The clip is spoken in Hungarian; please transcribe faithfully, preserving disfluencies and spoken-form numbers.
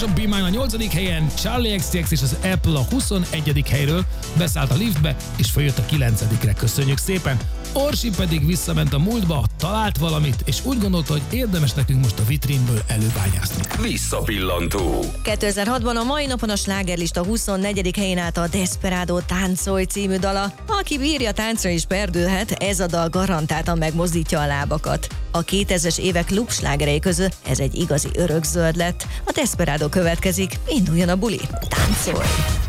a Be Mine a nyolcadik helyen, Charlie X C X és az Apple a huszonegyedik helyről beszállt a liftbe, és följött a kilencedikre. Köszönjük szépen! Orsi pedig visszament a múltba, talált valamit, és úgy gondolta, hogy érdemes nekünk most a vitrínből előbányászni. Visszapillantó. kétezer-hatban a mai napon a slágerlista huszonnegyedik helyén állt a Desperado Táncolj című dala. Aki bírja, táncra is perdülhet, ez a dal garantáltan megmozdítja a lábakat. A kétezres évek klubslágerei közül ez egy igazi örökzöld lett. A Desperado következik, induljon a buli, táncolj!